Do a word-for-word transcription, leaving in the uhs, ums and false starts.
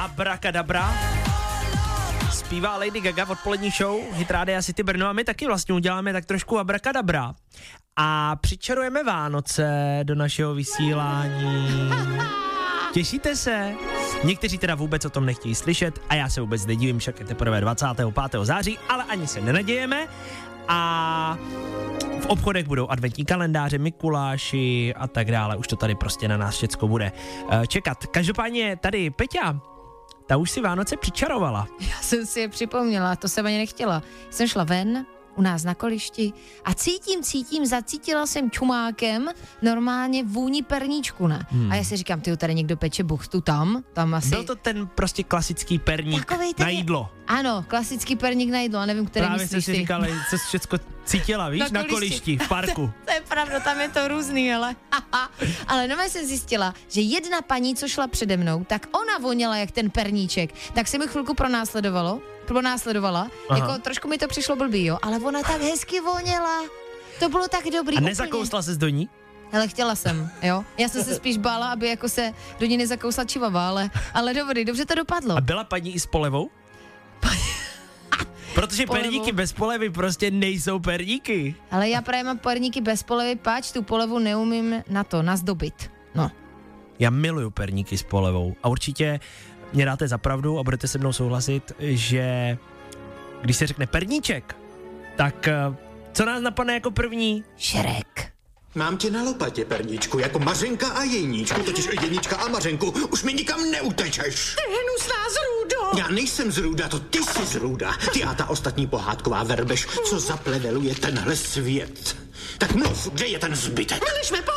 Abrakadabra. Zpívá Lady Gaga v odpolední show Hit Rádia City Brno a my taky vlastně uděláme tak trošku abrakadabra. A přičarujeme Vánoce do našeho vysílání. Těšíte se? Někteří teda vůbec o tom nechtějí slyšet a já se vůbec nedivím, však je teprve dvacátého pátého září, ale ani se nenadějeme. A v obchodech budou adventní kalendáře, Mikuláši a tak dále. Už to tady prostě na nás všecko bude čekat. Každopádně tady Peťa, ta už si Vánoce přičarovala. Já jsem si je připomněla, to jsem ani nechtěla. Jsem šla ven, u nás na kolišti a cítím, cítím, zacítila jsem čumákem normálně vůni perníčku, ne? Hmm. A já si říkám, tyjo, tady někdo peče buchtu tam, tam asi. Byl to ten prostě klasický perník na jídlo. Ano, klasický perník na jídlo, a nevím, který Právě myslíš jsem si ty. říkala, co jsi všechno cítila, víš, na, na kolišti, v parku. to, to je pravda, tam je to různý, ale. ale nově jsem zjistila, že jedna paní, co šla přede mnou, tak ona voněla jak ten perníček, tak se mi chvilku pronásledovalo, pronásledovala, Aha. jako trošku mi to přišlo blbý, jo, ale ona tak hezky voněla, to bylo tak dobrý. A nezakousla ses do ní? Ale chtěla jsem, jo. Já jsem se spíš bála, aby jako se do ní nezakousla čivava, ale, ale dobrý, dobře to dopadlo. A byla paní i s polevou? Protože polevou. Perníky bez polevy prostě nejsou perníky. Ale já právě mám perníky bez polevy, páč, tu polevu neumím na to, nazdobit. No. Já miluju perníky s polevou a určitě mě dáte za pravdu a budete se mnou souhlasit, že když se řekne perníček, tak co nás napadne jako první? Šrek. Mám tě na lopatě, perníčku, jako Mařenka a Jeníčku, totiž Jeníčka a Mařenku, už mi nikam neutečeš. Ty hnusná zrůdo. Já nejsem zrůda, to ty jsi zrůda. Ty a ta ostatní pohádková verbež, co zapleveluje tenhle svět. Tak mluv, kde je ten zbytek? Byli jsme